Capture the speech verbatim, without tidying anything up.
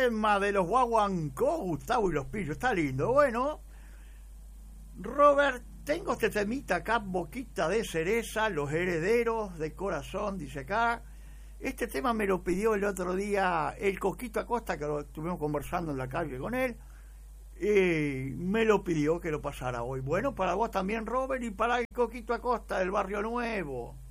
tema de los Guaguancó, Gustavo y los Pillos, está lindo. Bueno, Robert, tengo este temita acá, Boquita de Cereza, Los Herederos de Corazón, dice acá. Este tema me lo pidió el otro día el Coquito Acosta, que lo estuvimos conversando en la calle con él, y me lo pidió que lo pasara hoy. Bueno, para vos también, Robert, y para el Coquito Acosta del Barrio Nuevo.